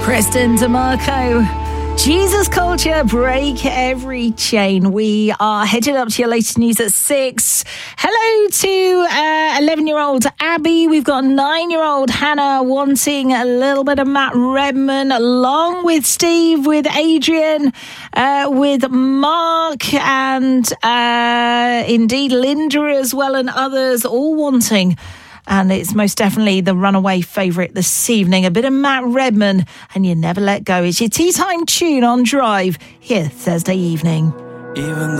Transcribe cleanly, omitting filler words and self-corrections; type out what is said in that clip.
Preston DeMarco, Jesus Culture, Break Every Chain. We are headed up to your latest news at 6. Hello to 11-year-old Abby. We've got 9-year-old Hannah wanting a little bit of Matt Redman, along with Steve, with Adrian, with Mark, and indeed Linda as well, and others all wanting. And it's most definitely the runaway favourite this evening. A bit of Matt Redman, and You Never Let Go. It's your tea time tune on Drive here Thursday evening. Even